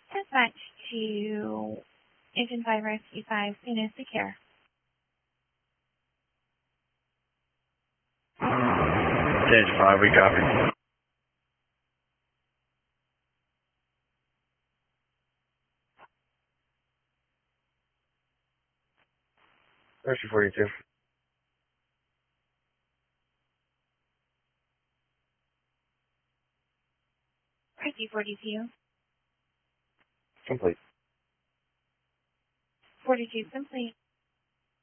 Dispatch to Engine 5 Rescue 5, Phoenix, take care. Engine 5, we copy. Rescue 42. Rescue 42. Complete. 42 complete.